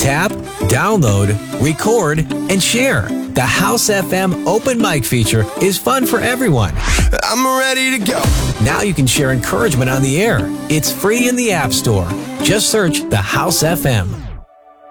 Tap, download, record, and share. The House FM open mic feature is fun for everyone. I'm ready to go. Now you can share encouragement on the air. It's free in the App Store. Just search The House FM.